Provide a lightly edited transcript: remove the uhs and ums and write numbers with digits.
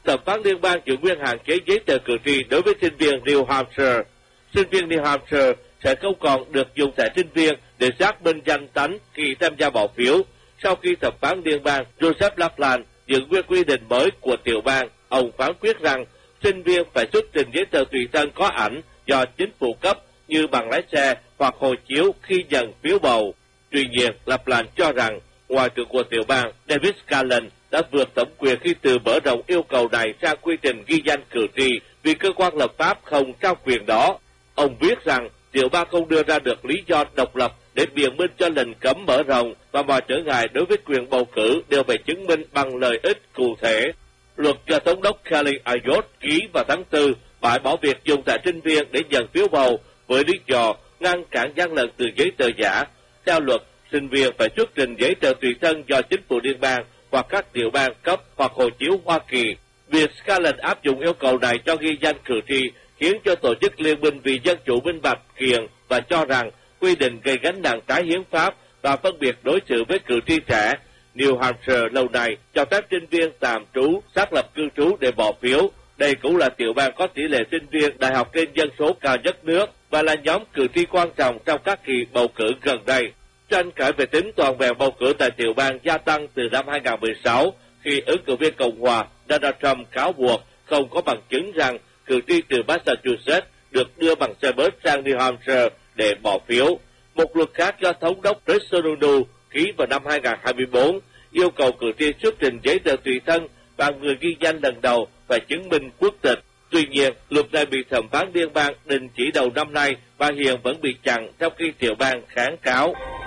thẩm phán liên bang giữ nguyên hạn chế giấy tờ cử tri đối với sinh viên New Hampshire. Sinh viên New Hampshire sẽ không còn được dùng thẻ sinh viên để xác minh danh tánh khi tham gia bỏ phiếu. Sau khi thẩm phán liên bang Joseph Lapland giữ nguyên quy định mới của tiểu bang, ông phán quyết rằng sinh viên phải xuất trình giấy tờ tùy thân có ảnh do chính phủ cấp như bằng lái xe hoặc hộ chiếu khi nhận phiếu bầu. Tuy nhiên, Lapland cho rằng Ngoại trưởng của tiểu bang David Scotland đã vượt thẩm quyền khi từ mở rộng yêu cầu này sang quy trình ghi danh cử tri vì cơ quan lập pháp không trao quyền đó. Ông viết rằng tiểu bang không đưa ra được lý do độc lập để biện minh cho lệnh cấm mở rộng và mọi trở ngại đối với quyền bầu cử đều phải chứng minh bằng lợi ích cụ thể. Luật do thống đốc Kelly Ayotte ký vào tháng 4 bãi bỏ việc dùng thẻ sinh viên để nhận phiếu bầu với lý do ngăn cản gian lận từ giấy tờ giả. Theo luật, sinh viên phải xuất trình giấy tờ tùy thân do chính phủ liên bang hoặc các tiểu bang cấp hoặc hộ chiếu Hoa Kỳ. Việc Scotland áp dụng yêu cầu này cho ghi danh cử tri khiến cho tổ chức Liên minh vì Dân chủ minh bạch kiện và cho rằng quy định gây gánh nặng trái hiến pháp và phân biệt đối xử với cử tri trẻ. New Hampshire lâu nay cho phép sinh viên tạm trú xác lập cư trú để bỏ phiếu. Đây cũng là tiểu bang có tỷ lệ sinh viên đại học trên dân số cao nhất nước và là nhóm cử tri quan trọng trong các kỳ bầu cử gần đây. Tranh cãi về tính toàn vẹn bầu cử tại tiểu bang gia tăng từ năm 2016 khi ứng cử viên Cộng hòa Donald Trump cáo buộc không có bằng chứng rằng cử tri từ Massachusetts được đưa bằng xe bus sang New Hampshire để bỏ phiếu. Một luật khác do thống đốc Rick Sununu ký vào năm 2024 yêu cầu cử tri xuất trình giấy tờ tùy thân và người ghi danh lần đầu phải chứng minh quốc tịch. Tuy nhiên, luật này bị thẩm phán liên bang đình chỉ đầu năm nay và hiện vẫn bị chặn trong khi tiểu bang kháng cáo.